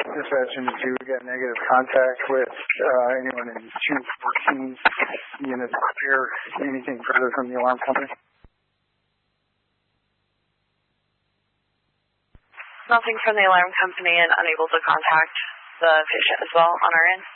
Dispatch, did you get negative contact with anyone in 214 unit to hear anything further from the alarm company? Nothing from the alarm company, and unable to contact the patient as well on our end.